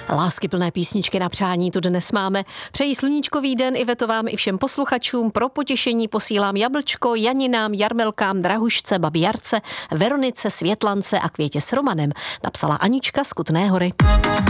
Láskyplné písničky na přání tu dnes máme. Přeji sluníčkový den Iveto vám i všem posluchačům. Pro potěšení posílám jablčko Janinám, Jarmelkám, Drahušce, babi Jarce, Veronice, Světlance a Květě s Romanem, napsala Anička z Kutné Hory.